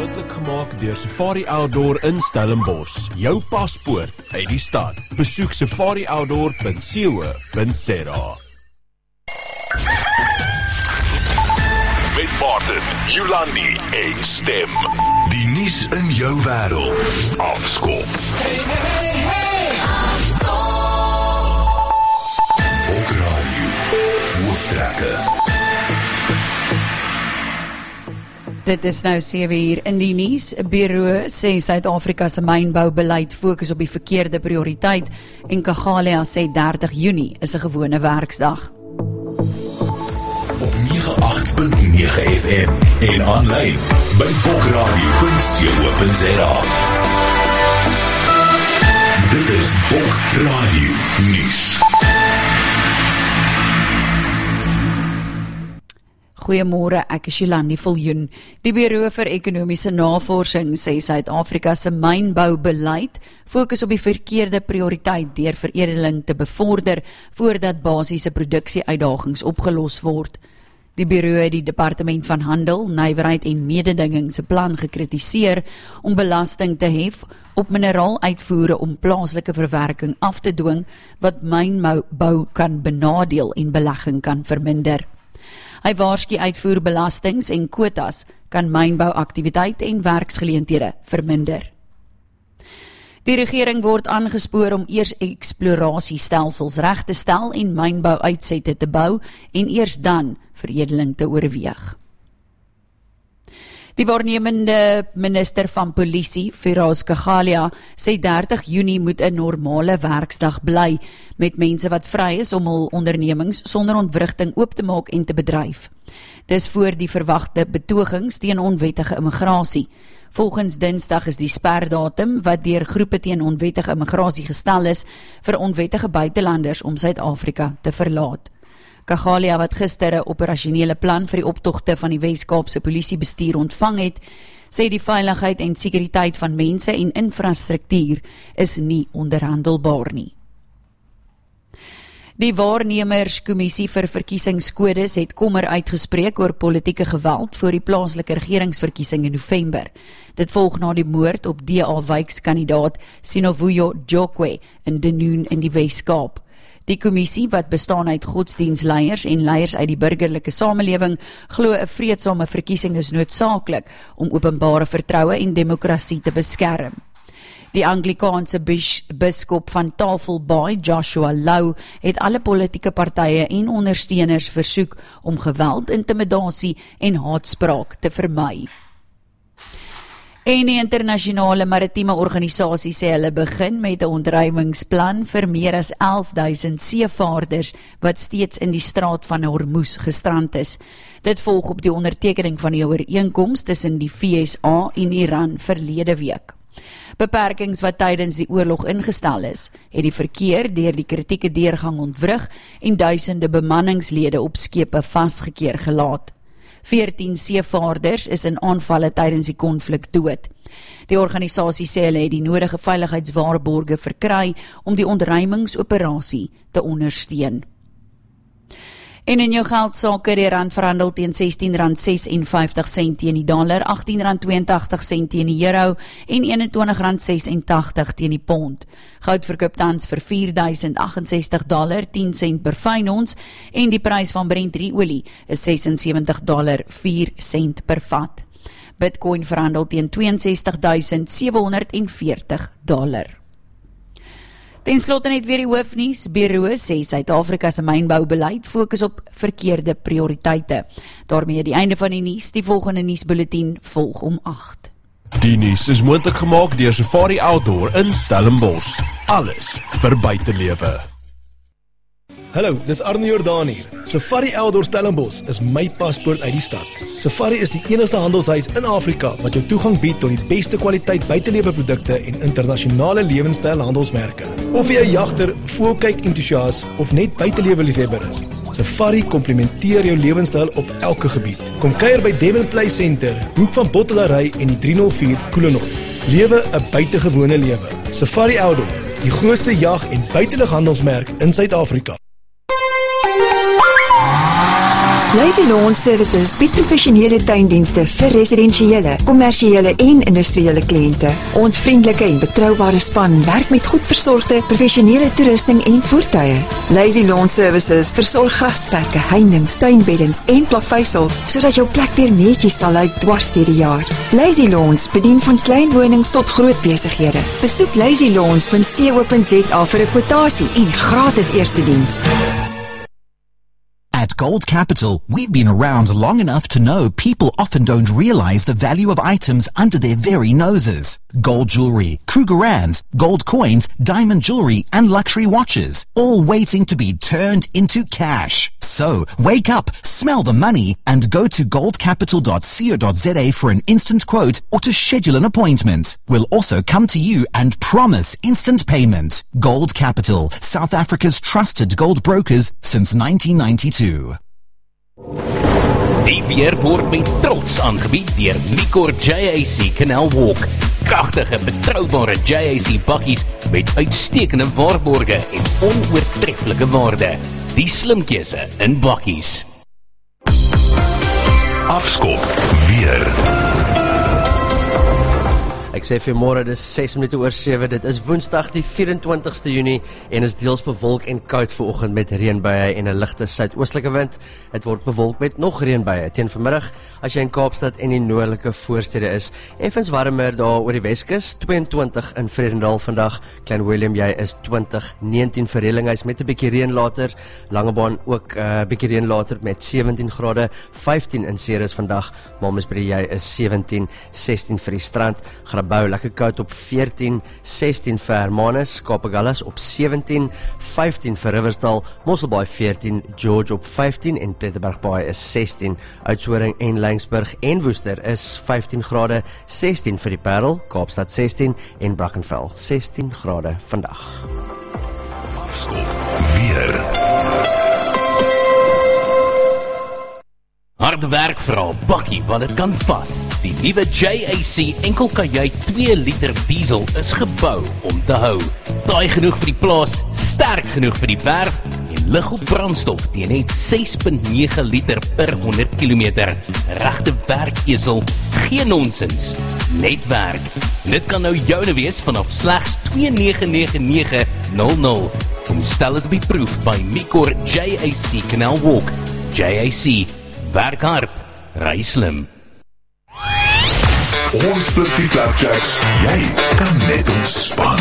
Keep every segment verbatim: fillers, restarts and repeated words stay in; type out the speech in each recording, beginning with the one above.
moontlik gemaak deur Safari Outdoor in Stellenbosch. Jou paspoort uit die stad. Besoek safari outdoor punt co punt za. Met Martin, Jolandi en Stem. Die nuus in jou wêreld. Afskop. Hey, hey, hey, Afskop. Ook radio. Hooftrekke. Dit is nou sewe uur in die nuus. Bureau sê Suid-Afrika se mynboubeleid fokus op die verkeerde prioriteit en Kagalia sê dertig Junie is 'n gewone werksdag. Op nege agt punt nege F M en aanlyn by bokradio punt co punt za. Dit is Bok Radio Nuus. Goeiemôre, ek is Jolandi Viljoen. Die Bureau vir Ekonomiese Navorsing sê Suid-Afrika se mynboubeleid fokus op die verkeerde prioriteit deur veredeling te bevorder voordat basiese produksieuitdagings opgelos word. Die Bureau het die Departement van Handel, Nywerheid en Mededinging se plan gekritiseer om belasting te hef op mineraaluitvoere om plaaslike verwerking af te dwing wat mynbou kan benadeel en belegging kan verminder. Hy waarsku uitvoerbelastings en quotas kan mynbouaktiwiteite en werksgeleenthede verminder. Die regering word aangespoor om eers eksplorasiestelsels reg te stel en mynbouuitsette te bou en eers dan veredeling te oorweeg. Die waarnemende minister van polisie, Firoz Kagalia, sê dertig Junie moet 'n normale werksdag bly, met mense wat vry is om hul ondernemings sonder ontwrigting oop te maak en te bedryf. Dis voor die verwagte betogings teen onwettige immigrasie. Volgens Dinsdag is die sperdatum wat deur groepe teen onwettige immigrasie gestel is vir onwettige buitelanders om Suid-Afrika te verlaat. Kagalia, wat gister 'n operasionele plan vir die optogte van die Wes-Kaapse polisiebestuur ontvang het, sê die veiligheid en sekuriteit van mense en infrastruktuur is nie onderhandelbaar nie. Die waarnemerskommissie vir verkiesingskodes het kommer uitgespreek oor politieke geweld voor die plaaslike regeringsverkiesing in November. Dit volg na die moord op D A Wykskandidaat Sinovuyo Jokwe in Dunoon in die Wes-Kaap. Die kommissie, wat bestaan uit godsdienstleiers en leiers uit die burgerlike samelewing, glo 'n vreedsame verkiesing is noodsaaklik om openbare vertroue en demokrasie te beskerm. Die Anglikaanse bis, biskop van Tafelbaai, Joshua Lau, het alle politieke partye en ondersteuners versoek om geweld, intimidasie en haatspraak te vermy. En die internasionale maritieme organisasie sê hulle begin met 'n ontruimingsplan vir meer as elf duisend seevaarders wat steeds in die straat van Hormuz gestrand is. Dit volg op die ondertekening van die ooreenkoms tussen die V S A en Iran verlede week. Beperkings wat tydens die oorlog ingestel is, het die verkeer deur die kritieke deurgang ontwrig en duisende bemanningslede op skepe vasgekeer gelaat. veertien seevaarders is in aanvalle tydens die konflik dood. Die organisasie sê hulle het die nodige veiligheidswaarborge verkry om die ontruimingsoperasie te ondersteun. En in jou geldsake, die rand verhandel teen sestien rand sesenvyftig sent teen die dollar, agttien rand tweeëntagtig sent teen die euro en eenentwintig rand sesentagtig teen die pond. Goud verkoop tans vir vier duisend agt ses nul dollar tien sent per fyn ons en die prys van Brent drie olie is ses en sewentig dollar vier sent per vat. Bitcoin verhandel teen ses twee ses duisend sewe honderd veertig dollar. Ten slotte net weer die hoofnuus. Bureau sê Suid-Afrika se mynboubeleid fokus op verkeerde prioriteite. Daarmee die einde van die nuus. Die volgende nuusbulletin volg om agt. Die nuus is moontlik gemaak deur Safari Outdoor in Stellenbosch. Alles vir buitelewe. Hallo, dis Arno Jordaan hier. Safari Outdoor Stellenbosch is my paspoort uit die stad. Safari is die enigste handelshuis in Afrika wat jou toegang bied tot die beste kwaliteit buiteleweprodukte en internasionale lewenstyl handelsmerke. Of jy 'n jagter, voelkyk entoesias of net buiteleweliefhebber is, Safari komplementeer jou lewenstyl op elke gebied. Kom kuier by Devon Play Center, hoek van Bottelary en die drie nul vier Koelenhof. Lewe 'n buitengewone lewe. Safari Outdoor, die grootste jag- en buitelughandelsmerk in Suid-Afrika. Lazy Lawn Services bied professionele tuindienste vir residensiële, kommersiële en industriële kliënte. Ons vriendelike en betroubare span werk met goed versorgde professionele toerusting en voertuie. Lazy Lawn Services versorg grasperke, heininge, tuinbeddens en plaveisels sodat jou plek weer netjies sal lyk dwars deur die jaar. Lazy Lawns bedien van klein wonings tot groot besighede. Besoek lazy lawns punt co punt za vir 'n kwotasie en gratis eerste diens. At Gold Capital, we've been around long enough to know people often don't realize the value of items under their very noses. Gold jewelry, Krugerrands, gold coins, diamond jewelry, and luxury watches, all waiting to be turned into cash. So, wake up, smell the money, and go to gold capital dot co dot za for an instant quote or to schedule an appointment. We'll also come to you and promise instant payment. Gold Capital, South Africa's trusted gold brokers since nineteen ninety-two. Die weer word met trots aangebied deur Micor J A C Canal Walk. Kragtige, betroubare J A C bakkies met uitstekende waarborge en onoortreffelike waarde. Die slim keuse in bakkies. Afskop weer. Ek sê vir môre, dis ses minute oor sewe, dit is Woensdag die vyf-en-twintigste Junie en is deels bewolk en koud vanoggend met reënbuie en 'n ligte suidoostelike wind. Dit word bewolk met nog reënbuie teen vanmiddag as jy in Kaapstad en die noordelike voorstede is. Effens warmer daar oor die Weskus, twee-en-twintig in Vredendal vandag. Klein Willem, jy is twintig, negentien vir Relinghuis met 'n bietjie reën later. Langebaan ook 'n uh, bietjie reën later met sewentien grade, vyftien in Ceres vandag. Mamasbury, jy is sewentien, sestien vir die Strand. Grabouw lekker koud op veertien, sestien vir Hermanus, Kapagallas op sewentien, vyftien vir Riversdal, Mosselbaai veertien, George op vyftien en Plettenbergbaai is sestien, Oudtshoorn en Laingsburg en Woester is vyftien grade, sestien vir die Parel, Kaapstad sestien en Brackenfell sestien grade vandag. Afskop weer. Harde werk vir 'n bakkie wat dit kan vat. Die nuwe J A C enkelkajuit twee liter diesel is gebou om te hou. Taai genoeg vir die plaas, sterk genoeg vir die werf en lig op brandstof teen net ses komma nege liter per honderd kilometer. Regte werkesel, geen nonsens, net werk. Dit kan nou joune wees vanaf slegs twee nege nege nege nul nul. Kom stel dit op die proef by Micor J A C Canal Walk. J A C, werk hard, ry slim. Ons flip die flapjacks, jy kan net ontspan.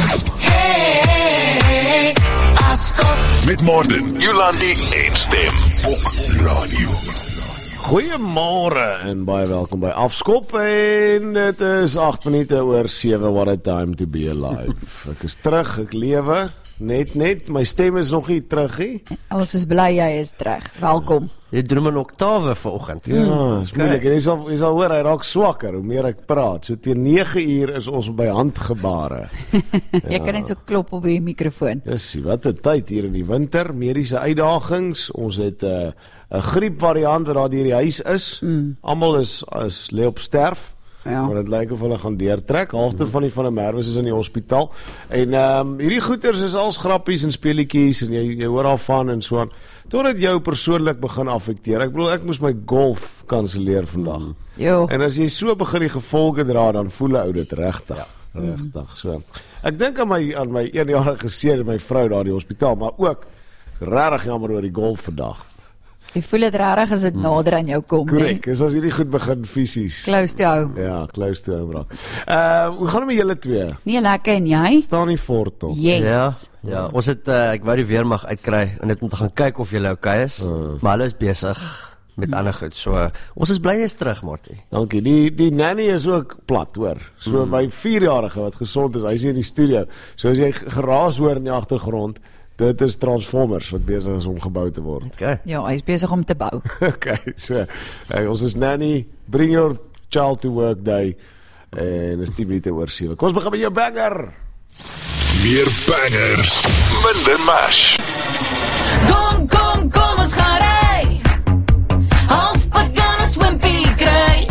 Hey, Afskop. Met Martin, Jolandi en Stem op radio. Goeiemôre en baie welkom by Afskop en dit is agt minute oor sewe, what a time to be alive. Ek is terug, ek lewe, net net, my stem is nog nie terug nie. Ons is bly jy is terug, welkom. Jy droom in oktawe vanoggend. Ja, is moeilik en jy sal, jy sal hoor, hy raak swakker hoe meer ek praat. So teen nege uur is ons by handgebare. Jy ja. Kan net so klop op die mikrofoon. Dis, wat 'n tyd hier in die winter, mediese uitdagings. Ons het 'n uh, 'n griepvariant wat daar deur die huis is. Mm. Almal is is lê op sterf. Ja. Maar dit lyk of hulle gaan deurtrek. Halfte mm. van die van die Merwes is in die hospitaal. En ehm um, hierdie goeters is als grappies en speletjies en jy jy hoor al van en so aan. Totdat jou persoonlik begin affekteer. Ek bedoel ek moes my golf kanselleer vandag. Mm. Jo. En as jy so begin die gevolge dra, dan voel 'n ou dit regtig. Ja. Regtig. So. Ek dink aan my aan my eenjarige seun en my vrou daar in die hospitaal, maar ook regtig jammer oor die golf vandag. Jy voel dit rarig as dit nader aan jou kom. Korrek, is as hierdie goed begin fisies. Close to home. Ja, close to home raak. Uh, hoe gaan het met julle twee? Nee, lekker en jy? Staan nie voort toch? Yes. Ja, ja. Ons het, uh, ek wou die weermag uitkry en net om te gaan kyk of julle okay is, uh. maar hulle is besig met ander goed, so uh, ons is bly jy is terug, Martie. Dankie, die, die nanny is ook plat, hoor. So mm. my vierjarige wat gesond is, hy is hier in die studio, so as jy geraas hoor in die agtergrond, dit is Transformers wat besig is om gebou te word. Okay. Ja, hy is besig om te bou. Okay, so, hey, ons is nanny, bring your child to work day, en is tien minute oor sewe. Kom ons begin met jou banger! Meer bangers, minder mash. Kom, kom, kom, ons gaan ry. Halfpad gaan ons Wimpy kry.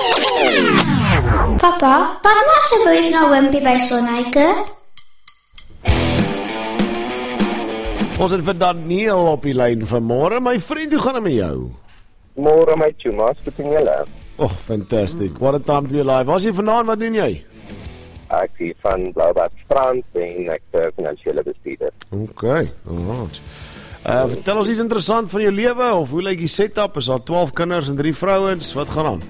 Papa, pak maar asseblief na Wimpy by Sonnyke. Ons het vir Daniel op die lyn vanmôre. My vriend, hoe gaan dit met jou? Môre my chumas, wat doen julle? Oh, fantastic. What a time to be alive. Waar is jy vandaan, wat doen jy? Ek is van Blaubad Strand en ek is finansiële bestuurder. Okay, alright. Uh, vertel ons iets interessant van jou lewe, of hoe lyk die setup? Is daar twaalf kinders en drie vrouens? Wat gaan aan?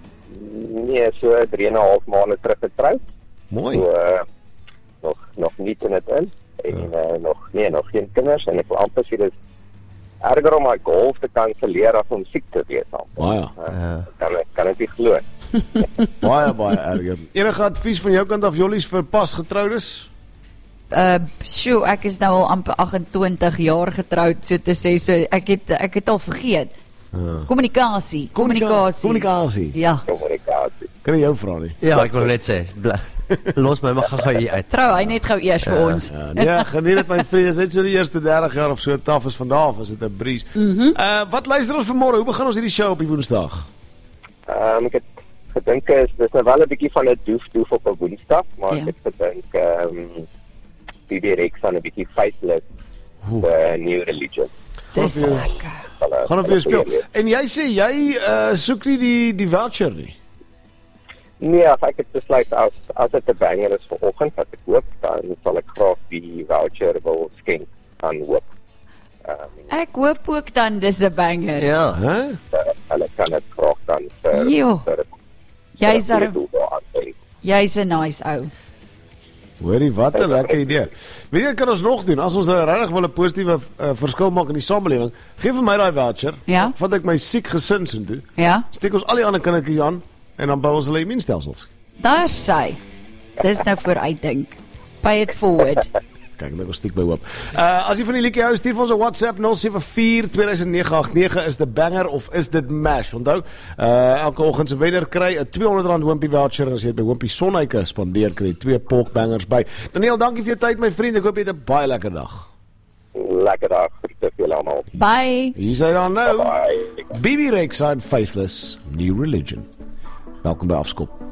Nee, so drie en 'n half maande terug getroud. Mooi. So, uh, nog, nog niet in het in. En ja. uh, nog, nee, nog geen kinders. En ek wil amper sê, dit is erger om my golf te kanselleer as om siek te wees. Baie. Uh, kan, kan ek nie glo. Baie, baie erger. Enige advies van jou kant af, Jollies, vir pas getroudes? Uh, sjoe, ek is nou al amper agt-en-twintig jaar getroud, so te sê, so ek het, ek het al vergeet. Kommunikasie, kommunikasie. Kommunikasie. Ja. Kommunikasie. Kan ek jou vra nie? Ja, ek wil net sê, los my maar gou hier uit. Trou hy net gou eers vir ons. Ja, nee, geniet dit my vriend, is net so die eerste dertig jaar of so taf is vandag, is dit 'n breeze. Mm-hmm. Uh, wat luister ons vanmôre? Hoe begin ons hierdie show op die Woensdag? Um, ek het gedink, is, dit is nou wel 'n bietjie van 'n doef-doef op 'n Woensdag, maar ja. Ek het gedink, um, die direk van 'n bietjie faithless, the new religion. Dis lekker. Gaan ons weer speel. En jy sê, jy uh, soek nie die, die voucher nie? Nee, ek het besluit, as, as het 'n banger is vir oggend, wat ek hoop, dan sal ek graag die voucher wil skenk aan hoop. Um, ek hoop ook dan dis 'n banger. Ja, hè? En ek kan dit graag dan vir... Jo, vir jy's er, jy's 'n nice ou. Hoorie, wat 'n lekker idee. Weet jy, kan ons nog doen, as ons nou regtig wil 'n positiewe uh, verskil maak in die samelewing, gee vir my daai voucher, ja? vat ek my siek gesin so toe, ja? steek ons al die ander kindertjies aan, en dan bou ons hulle immuunstelsels. Daar sy. Dis nou vooruitdink. Pay it forward. Kyk, ek stiek by hoop. Uh, as jy van die liedjie hou, stuur vir ons 'n WhatsApp nul sewe vier twee nege agt nege. Is dit banger of is dit mash? Onthou, uh, elke oggend se wenner kry 'n tweehonderd rand Wimpy voucher en as jy by Wimpy Sonnyke spandeer, kry jy twee pork bangers by. Daniel, dankie vir jou tyd my vriend. Ek hoop jy het 'n baie lekker dag. Lekker dag vir julle almal. Bye. Hier is hy dan nou. Bye. B B Rexa and Faithless, New Religion. Welkom by Afskop.